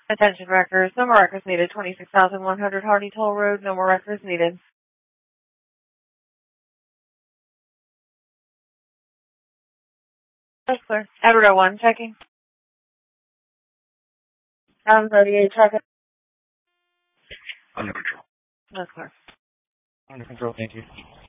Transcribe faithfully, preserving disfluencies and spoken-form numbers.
Attention records. No more records needed. twenty-six thousand one hundred Hardy Toll Road. No more records needed. That's clear. Edward one, checking. Um, thirty-eight, checking. Under control. That's clear. Under control, thank you.